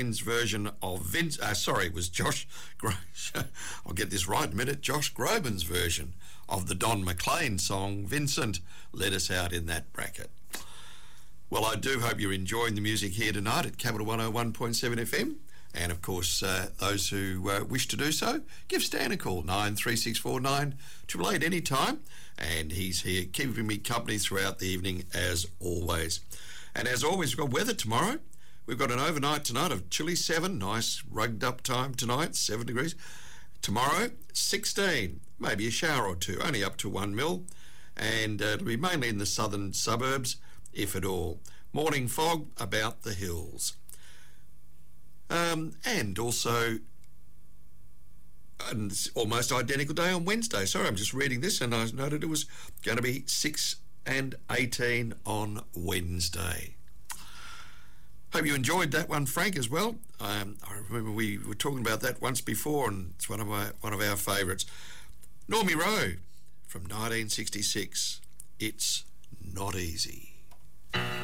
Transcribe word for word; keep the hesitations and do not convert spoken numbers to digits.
version of Vince, uh, sorry, it was Josh, Gro- I'll get this right in a minute, Josh Groban's version of the Don McLean song, Vincent, Let Us Out in That Bracket. Well, I do hope you're enjoying the music here tonight at Capital one oh one point seven F M. And, of course, uh, those who uh, wish to do so, give Stan a call, nine three six four nine, eight eight eight any time. And he's here keeping me company throughout the evening, as always. And as always, we've got weather tomorrow. We've got an overnight tonight of chilly seven, nice rugged up time tonight, seven degrees. Tomorrow, sixteen, maybe a shower or two, only up to one mil. And uh, it'll be mainly in the southern suburbs, if at all. Morning fog about the hills. Um, and also an almost identical day on Wednesday. Sorry, I'm just reading this and I noted it was going to be six and eighteen on Wednesday. Hope you enjoyed that one, Frank, as well. Um, I remember we were talking about that once before, and it's one of my one of our favourites. Normie Rowe from nineteen sixty-six. It's Not Easy.